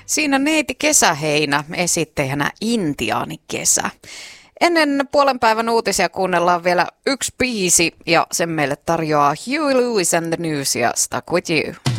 Siinä neiti Kesäheinä, esittäjänä Intiaani Kesä. Ennen puolen päivän uutisia kuunnellaan vielä yksi biisi ja sen meille tarjoaa Huey Lewis and the News ja Stuck With You.